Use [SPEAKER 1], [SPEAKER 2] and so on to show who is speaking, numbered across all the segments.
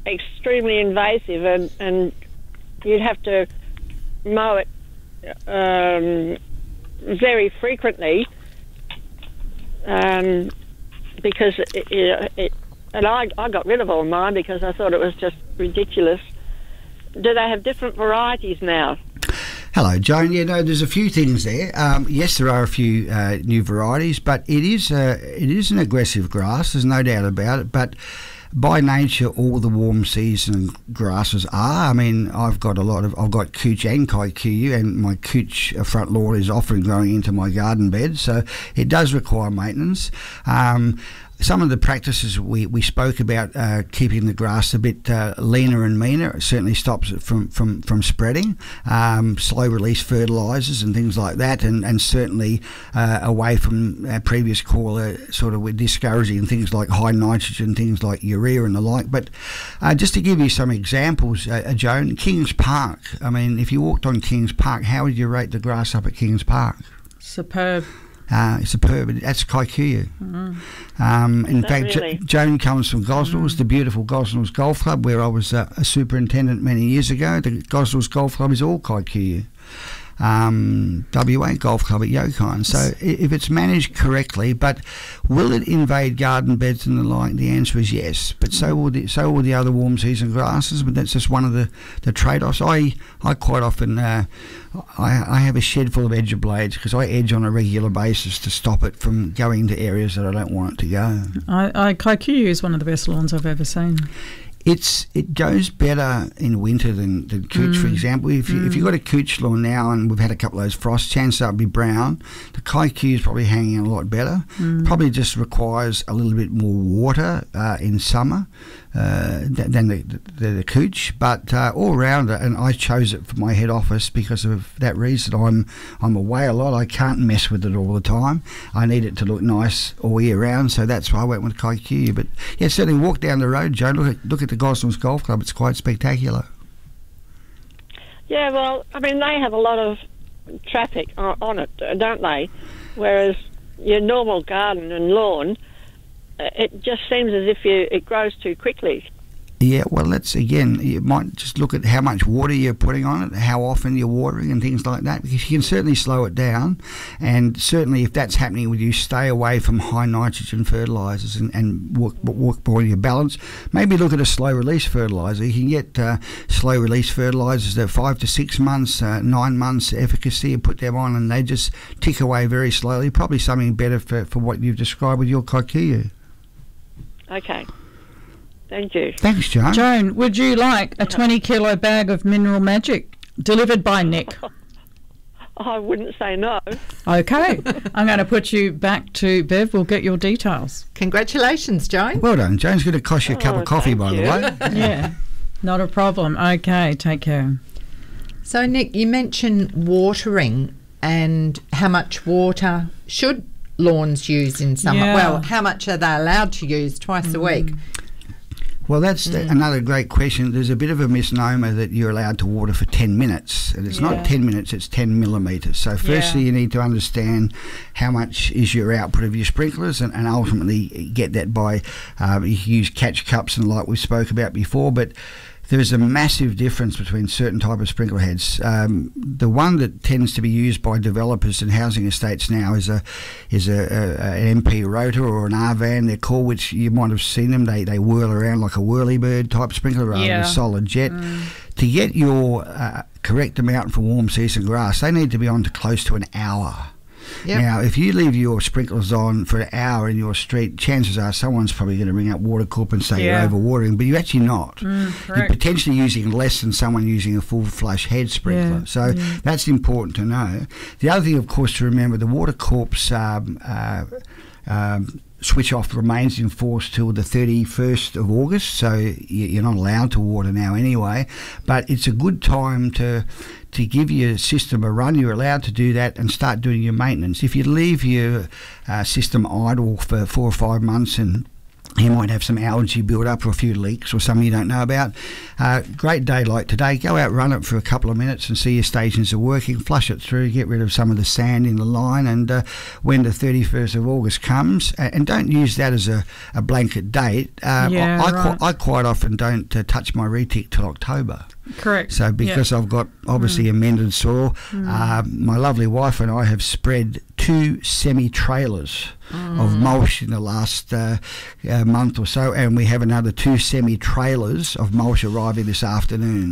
[SPEAKER 1] extremely invasive, and you'd have to mow it very frequently, because and I got rid of all mine because I thought it was just ridiculous. Do they have different varieties now?
[SPEAKER 2] Hello, Joan. Yeah, no, there's a few things there. Yes, there are a few new varieties, but it is an aggressive grass. There's no doubt about it. But by nature, all the warm season grasses are. I mean, I've got cooch and kikuyu, and my cooch front lawn is often growing into my garden bed, so it does require maintenance. Some of the practices we spoke about, keeping the grass a bit leaner and meaner, it certainly stops it from spreading. Slow release fertilisers and things like that, and certainly away from our previous caller, sort of we're discouraging things like high nitrogen, things like urea and the like. But just to give you some examples, Joan, Kings Park. I mean, if you walked on Kings Park, how would you rate the grass up at Kings Park?
[SPEAKER 3] Superb.
[SPEAKER 2] Superb. That's kikuyu. In fact,
[SPEAKER 1] really?
[SPEAKER 2] Joan comes from Gosnells, the beautiful Gosnells Golf Club, where I was a superintendent many years ago. The Gosnells Golf Club is all kikuyu. WA Golf Club at Yokine. So if it's managed correctly, but will it invade garden beds and the like? The answer is yes. But so will the other warm season grasses. But that's just one of the trade-offs. I quite often I have a shed full of edger blades because I edge on a regular basis to stop it from going to areas that I don't want it to go.
[SPEAKER 3] Kikuyu is one of the best lawns I've ever seen.
[SPEAKER 2] It goes better in winter than cooch, for example. If you've got a cooch lawn now and we've had a couple of those frosts, chances are it'll be brown. The kikuyu is probably hanging a lot better. Probably just requires a little bit more water in summer than the cooch. But all round it, and I chose it for my head office because of that reason. I'm away a lot. I can't mess with it all the time. I need it to look nice all year round, so that's why I went with kikuyu. But yeah, certainly walk down the road, Joe. Look at the Gosnells Golf Club. It's quite spectacular.
[SPEAKER 1] Yeah, well, I mean, they have a lot of traffic on it, don't they? Whereas your normal garden and lawn, it just seems as if it grows too quickly.
[SPEAKER 2] Yeah, well, you might just look at how much water you're putting on it, how often you're watering and things like that, because you can certainly slow it down. And certainly if that's happening with you, stay away from high nitrogen fertilisers and work more on your balance. Maybe look at a slow release fertiliser. You can get slow release fertilisers that are 5 to 6 months, 9 months efficacy, and put them on and they just tick away very slowly. Probably something better for what you've described with your kikuyu.
[SPEAKER 1] Okay. Thank you.
[SPEAKER 2] Thanks, Joan.
[SPEAKER 3] Joan, would you like a 20-kilo bag of Mineral Magic delivered by Nick?
[SPEAKER 1] I wouldn't say no.
[SPEAKER 3] Okay. I'm going to put you back to Bev. We'll get your details.
[SPEAKER 4] Congratulations, Joan.
[SPEAKER 2] Well done. Joan's going to cost you a cup of coffee, by the way.
[SPEAKER 3] Yeah, not a problem. Okay, take care.
[SPEAKER 4] So, Nick, you mentioned watering and how much water should lawns use in summer.
[SPEAKER 3] Yeah.
[SPEAKER 4] Well, how much are they allowed to use twice a week?
[SPEAKER 2] Well, that's another great question. There's a bit of a misnomer that you're allowed to water for 10 minutes. And it's not 10 minutes, it's 10 millimetres. So firstly, you need to understand how much is your output of your sprinklers and ultimately get that by, you can use catch cups and like we spoke about before, but there is a massive difference between certain type of sprinkler heads. The one that tends to be used by developers and housing estates now is an MP rotor or an R-van, they're called, which you might have seen them. They whirl around like a whirlybird type sprinkler rather than a solid jet. To get your correct amount for warm season grass, they need to be on to close to an hour. Yep. Now, if you leave your sprinklers on for an hour in your street, chances are someone's probably going to ring up Watercorp and say you're overwatering, but you're actually not. You're potentially using less than someone using a full flush head sprinkler. So that's important to know. The other thing, of course, to remember, the Watercorp's switch off remains in force till the 31st of August, so you're not allowed to water now anyway, but it's a good time to give your system a run. You're allowed to do that and start doing your maintenance. If you leave your system idle for 4 or 5 months and he might have some algae build up or a few leaks or something you don't know about. Great day like today, go out, run it for a couple of minutes and see your stations are working, flush it through, get rid of some of the sand in the line, and when the 31st of August comes, and don't use that as a blanket date, I quite often don't touch my retic till October.
[SPEAKER 3] Correct.
[SPEAKER 2] So because I've got obviously amended soil, my lovely wife and I have spread 2 semi-trailers of mulch in the last month or so, and we have another 2 semi-trailers of mulch arriving this afternoon.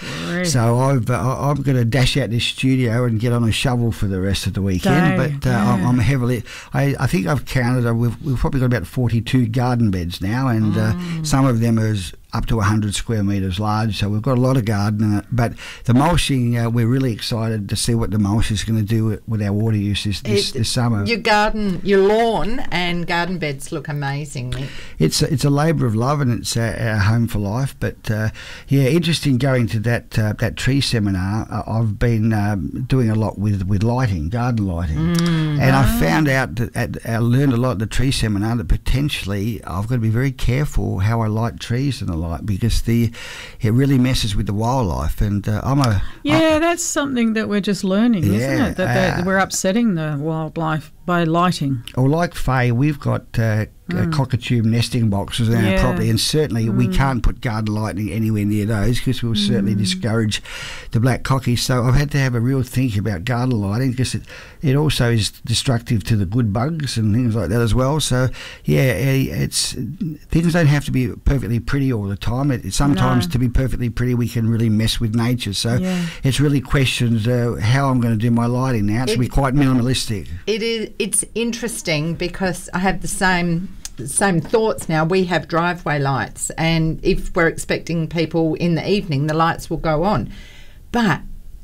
[SPEAKER 2] So I'm going to dash out this studio and get on a shovel for the rest of the weekend. I'm heavily. I think I've counted. We've probably got about 42 garden beds now, and some of them are up to 100 square metres large, so we've got a lot of garden. But the mulching, we're really excited to see what the mulch is going to do with our water use this summer.
[SPEAKER 4] Your garden, your lawn and garden beds look amazing, Nick.
[SPEAKER 2] It's a labour of love, and it's our home for life. But interesting going to that tree seminar. I've been doing a lot with lighting, garden lighting, and I found out that I learned a lot at the tree seminar that potentially I've got to be very careful how I light trees and the like, because it really messes with the wildlife. And
[SPEAKER 3] that's something that we're just learning, isn't it? That we're upsetting the wildlife by lighting.
[SPEAKER 2] Or like Faye, we've got cockatoo nesting boxes in our property, and certainly we can't put garden lighting anywhere near those because we'll certainly discourage the black cockies. So I've had to have a real think about garden lighting because it also is destructive to the good bugs and things like that as well. So things don't have to be perfectly pretty all the time. Sometimes to be perfectly pretty we can really mess with nature. So it's really questions how I'm going to do my lighting now. It's going to be quite minimalistic.
[SPEAKER 4] It's interesting because I have the same thoughts now. We have driveway lights, and if we're expecting people in the evening, the lights will go on. But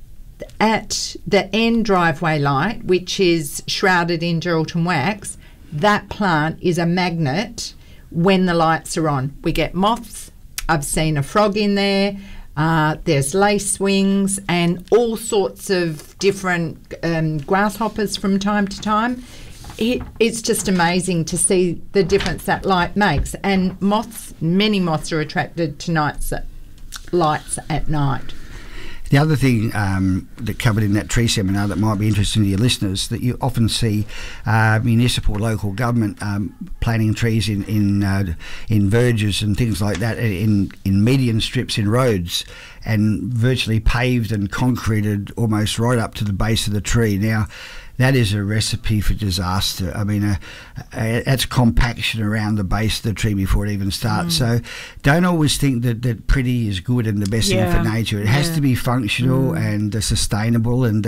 [SPEAKER 4] at the end driveway light, which is shrouded in Geraldton wax, that plant is a magnet when the lights are on. We get moths. I've seen a frog in there. There's lace wings and all sorts of different grasshoppers from time to time. It's just amazing to see the difference that light makes. And many moths are attracted to lights at night.
[SPEAKER 2] The other thing that covered in that tree seminar that might be interesting to your listeners, that you often see municipal, local government planting trees in verges and things like that, in median strips in roads, and virtually paved and concreted almost right up to the base of the tree. Now, that is a recipe for disaster. I mean, that's compaction around the base of the tree before it even starts. So don't always think that pretty is good and the best thing for nature. It has to be functional and sustainable. And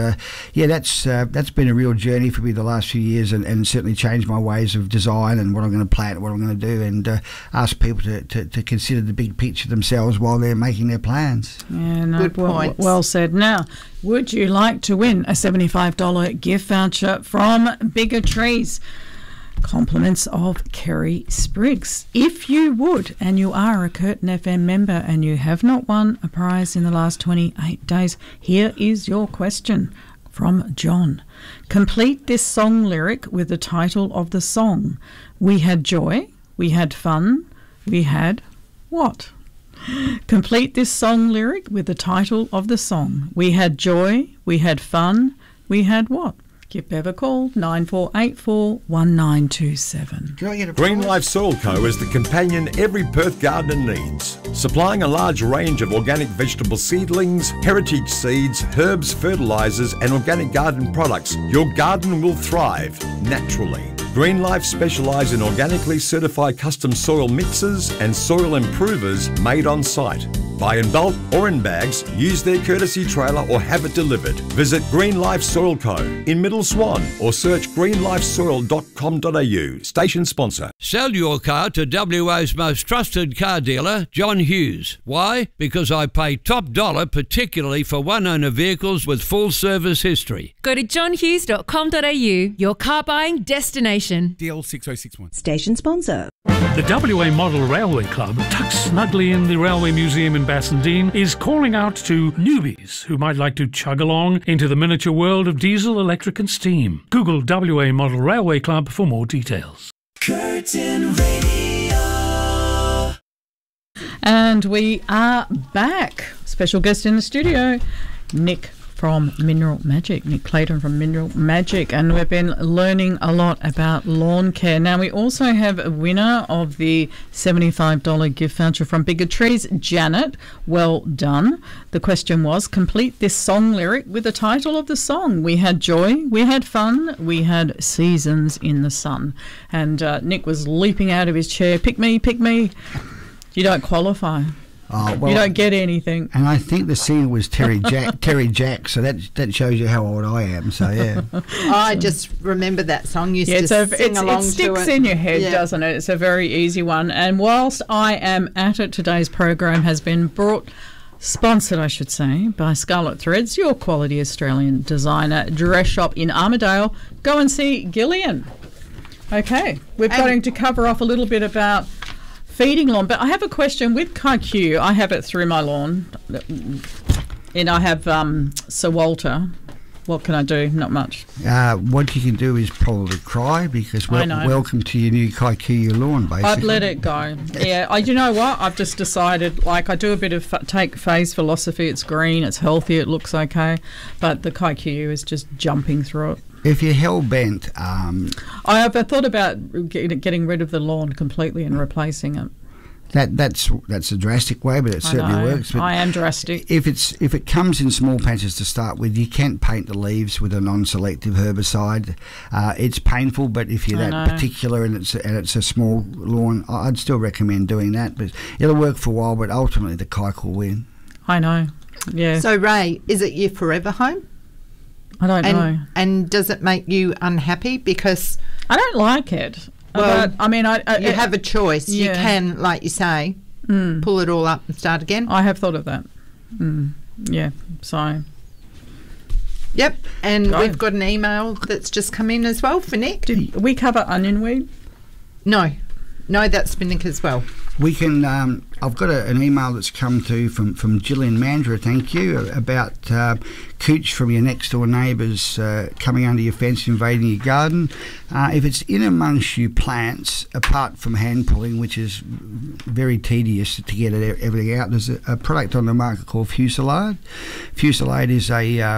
[SPEAKER 2] that's been a real journey for me the last few years, and certainly changed my ways of design and what I'm going to plant, what I'm going to do, and ask people to consider the big picture themselves while they're making their plans.
[SPEAKER 3] Yeah, no,
[SPEAKER 4] good point.
[SPEAKER 3] Well said. Now, would you like to win a $75 gift voucher from Bigger Trees? Compliments of Kerry Spriggs. If you would, and you are a Curtin FM member and you have not won a prize in the last 28 days, here is your question from John. Complete this song lyric with the title of the song. We had joy, we had fun, we had what? Complete this song lyric with the title of the song. We had joy, we had fun, we had what? Give Bev a call, 9484 1927.
[SPEAKER 5] Green Life Soil Co. is the companion every Perth gardener needs, supplying a large range of organic vegetable seedlings, heritage seeds, herbs, fertilisers and organic garden products. Your garden will thrive naturally. Green Life specialise in organically certified custom soil mixes and soil improvers made on site. Buy in bulk or in bags, use their courtesy trailer or have it delivered. Visit Green Life Soil Co. in Middle Swan or search greenlifesoil.com.au. Station sponsor.
[SPEAKER 6] Sell your car to WA's most trusted car dealer, John Hughes. Why? Because I pay top dollar, particularly for one-owner vehicles with full service history.
[SPEAKER 7] Go to johnhughes.com.au, your car buying destination.
[SPEAKER 8] DL 6061.
[SPEAKER 9] Station sponsor.
[SPEAKER 10] The WA Model Railway Club, tucked snugly in the Railway Museum in Bassendean, is calling out to newbies who might like to chug along into the miniature world of diesel, electric and steam. Google WA Model Railway Club for more details.
[SPEAKER 11] Curtin Radio.
[SPEAKER 3] And we are back. Special guest in the studio, Nick from Mineral Magic, Nick Clayton from Mineral Magic, and we've been learning a lot about lawn care. Now, we also have a winner of the $75 gift voucher from Bigger Trees, Janet. Well done. The question was, complete this song lyric with the title of the song. We had joy, we had fun, we had seasons in the sun. And Nick was leaping out of his chair, pick me, pick me. You don't qualify.
[SPEAKER 2] Oh, well,
[SPEAKER 3] you don't get anything.
[SPEAKER 2] And I think the singer was Terry Jack, so that shows you how old I am. So yeah,
[SPEAKER 4] I just remember that song. Used to sing along to it.
[SPEAKER 3] It sticks in your head, doesn't it? It's a very easy one. And whilst I am at it, today's program has been sponsored, I should say, by Scarlet Threads, your quality Australian designer dress shop in Armidale. Go and see Gillian. Okay, we're going to cover off a little bit about feeding lawn, but I have a question with KaiQ. I have it through my lawn, and I have Sir Walter. What can I do? Not much.
[SPEAKER 2] What you can do is probably cry, because welcome to your new KaiQ Your Lawn, basically.
[SPEAKER 3] I'd let it go. Yeah, you know what? I've just decided, like, I do a bit of take phase philosophy. It's green, it's healthy, it looks okay, but the KaiQ is just jumping through it.
[SPEAKER 2] If you're hell-bent...
[SPEAKER 3] I have thought about getting rid of the lawn completely and replacing it.
[SPEAKER 2] That's a drastic way, but it certainly works. But
[SPEAKER 3] I am drastic.
[SPEAKER 2] If it comes in small patches to start with, you can paint the leaves with a non-selective herbicide. It's painful, but if you're that particular and it's a small lawn, I'd still recommend doing that. But it'll work for a while, but ultimately the kike will win.
[SPEAKER 3] I know. Yeah.
[SPEAKER 4] So Ray, is it your forever home?
[SPEAKER 3] I don't know.
[SPEAKER 4] And does it make you unhappy? Because
[SPEAKER 3] I don't like it.
[SPEAKER 4] Well,
[SPEAKER 3] but, I mean,
[SPEAKER 4] you have a choice. Yeah. You can, like you say, pull it all up and start again.
[SPEAKER 3] I have thought of that. Yeah, so.
[SPEAKER 4] Yep, and we've got an email that's just come in as well for Nick.
[SPEAKER 3] Did we cover onion weed?
[SPEAKER 4] No, that's for Nick as well.
[SPEAKER 2] We can. I've got an email that's come to from Gillian Mandra. Thank you, about cooch from your next door neighbours coming under your fence, invading your garden. If it's in amongst you plants, apart from hand pulling, which is very tedious to get everything out, there's a product on the market called Fusilade. Fusilade is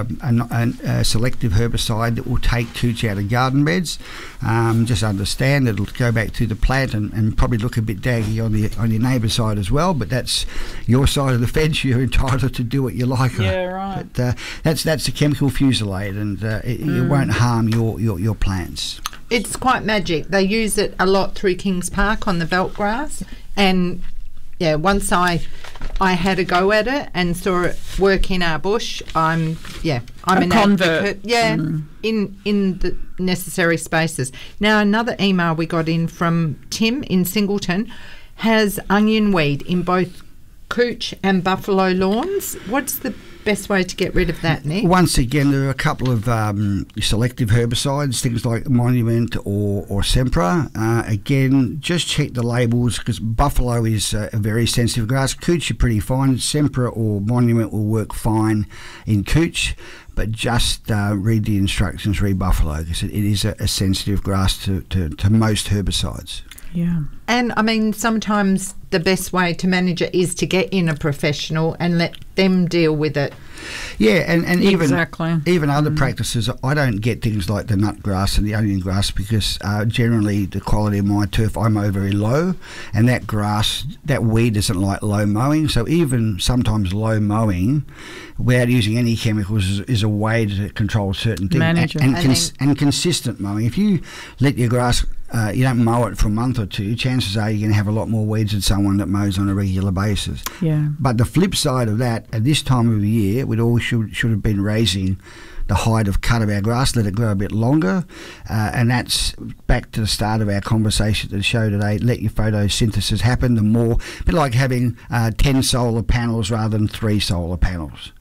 [SPEAKER 2] a selective herbicide that will take cooch out of garden beds. Just understand it'll go back to the plant and probably look a bit daggy on your neighbour's side as well, but that's your side of the fence. You're entitled to do what you like.
[SPEAKER 3] Yeah, right.
[SPEAKER 2] But that's a chemical Fusilade, and it won't harm your plants.
[SPEAKER 4] It's quite magic. They use it a lot through Kings Park on the veld grass, and once I had a go at it and saw it work in our bush, I'm an
[SPEAKER 3] convert.
[SPEAKER 4] Advocate, in the necessary spaces. Now, another email we got in from Tim in Singleton has onion weed in both cooch and buffalo lawns. What's the best way to get rid of that, Nick?
[SPEAKER 2] Once again, there are a couple of selective herbicides, things like Monument or Sempra. Again, just check the labels, because buffalo is a very sensitive grass. Cooch are pretty fine. Sempra or Monument will work fine in cooch, but just read the instructions, read buffalo, because it is a sensitive grass to most herbicides.
[SPEAKER 3] Yeah.
[SPEAKER 4] And I mean, sometimes the best way to manage it is to get in a professional and let them deal with it.
[SPEAKER 2] Yeah, and
[SPEAKER 3] exactly.
[SPEAKER 2] even other practices, I don't get things like the nut grass and the onion grass, because generally the quality of my turf I mow very low, and that weed doesn't like low mowing. So even sometimes low mowing without using any chemicals is a way to control certain things.
[SPEAKER 3] Manage it.
[SPEAKER 2] And consistent mowing. If you let your grass, you don't mow it for a month or two, chances are you're going to have a lot more weeds than someone that mows on a regular basis.
[SPEAKER 3] Yeah.
[SPEAKER 2] But the flip side of that, at this time of the year, we'd all should have been raising the height of cut of our grass, let it grow a bit longer, and that's back to the start of our conversation to the show today. Let your photosynthesis happen. The more, a bit like having 10 solar panels rather than 3 solar panels.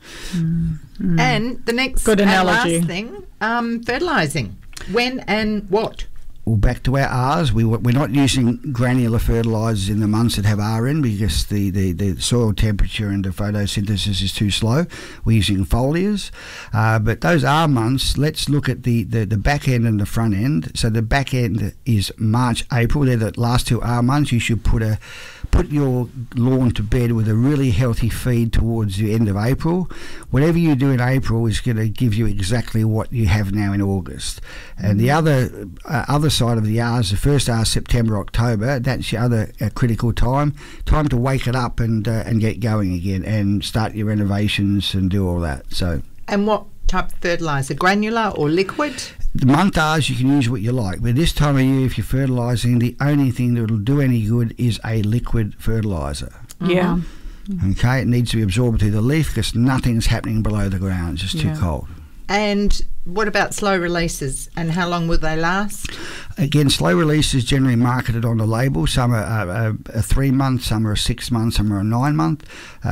[SPEAKER 4] And the next
[SPEAKER 3] good analogy.
[SPEAKER 4] Last thing, fertilising. When and what?
[SPEAKER 2] Well, back to our Rs. We're not using granular fertilisers in the months that have R in, because the soil temperature and the photosynthesis is too slow. We're using foliars. But those R months, let's look at the back end and the front end. So the back end is March, April. They're the last 2 R months. You should put put your lawn to bed with a really healthy feed towards the end of April. Whatever you do in April is going to give you exactly what you have now in August. And the other side of the R is the first R, September, October. That's your other critical time to wake it up and get going again and start your renovations and do all that. So.
[SPEAKER 4] And what type of fertiliser, granular or liquid?
[SPEAKER 2] The month R's you can use what you like, but this time of year, if you're fertilising, the only thing that will do any good is a liquid fertiliser.
[SPEAKER 3] Yeah.
[SPEAKER 2] Okay, it needs to be absorbed through the leaf because nothing's happening below the ground. It's just too cold.
[SPEAKER 4] And what about slow releases, and how long will they last?
[SPEAKER 2] Again, slow releases generally marketed on the label. Some are a 3 month, some are a 6 month, some are a 9 month.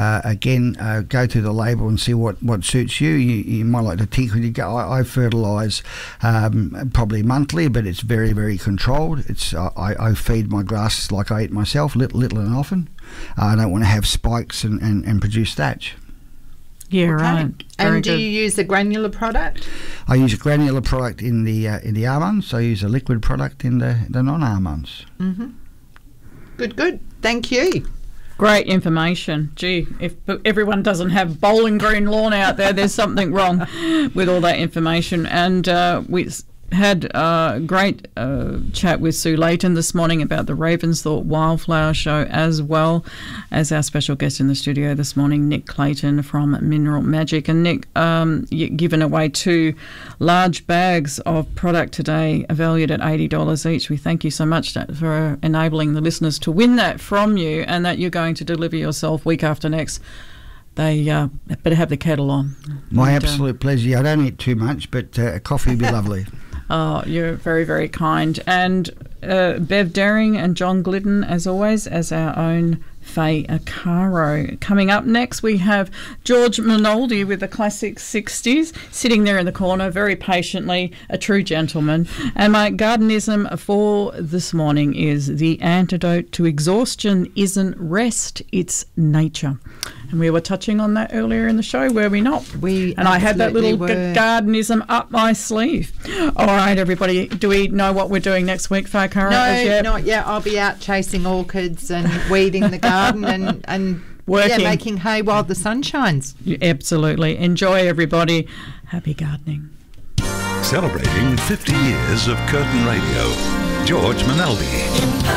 [SPEAKER 2] Go through the label and see what suits you. You might like to tinker with your I fertilise probably monthly, but it's very, very controlled. I feed my grass like I eat myself, little and often. I don't want to have spikes and produce thatch.
[SPEAKER 3] Yeah, right.
[SPEAKER 4] And
[SPEAKER 3] Very
[SPEAKER 4] do
[SPEAKER 3] good.
[SPEAKER 4] you use a granular product?
[SPEAKER 2] I use a granular product in the R months. I use a liquid product in the non-R months.
[SPEAKER 4] Mm-hmm. Good. Thank you.
[SPEAKER 3] Great information. Gee, if everyone doesn't have bowling green lawn out there, there's something wrong with all that information. And we had a great chat with Sue Layton this morning about the Ravensthorpe Wildflower Show, as well as our special guest in the studio this morning, Nick Clayton from Mineral Magic. And Nick, you've given away 2 large bags of product today, valued at $80 each. We thank you so much for enabling the listeners to win that from you, and that you're going to deliver yourself week after next. They better have the kettle on.
[SPEAKER 2] My absolute pleasure. I don't eat too much, but a coffee would be lovely.
[SPEAKER 3] Oh, you're very, very kind. And Bev Daring and John Glidden, as always, as our own Faye Acaro. Coming up next, we have George Minoldi with the Classic 60s, sitting there in the corner very patiently, a true gentleman. And my gardenism for this morning is the antidote to exhaustion isn't rest, it's nature. And we were touching on that earlier in the show, were we not? I had that little gardenism up my sleeve. All right, everybody, do we know what we're doing next week, Faye Acaro?
[SPEAKER 4] No, not yet. I'll be out chasing orchids and weeding the garden and
[SPEAKER 3] working.
[SPEAKER 4] Making hay while the sun shines.
[SPEAKER 3] Absolutely. Enjoy, everybody. Happy gardening.
[SPEAKER 8] Celebrating 50 years of Curtin Radio. George Minoldi.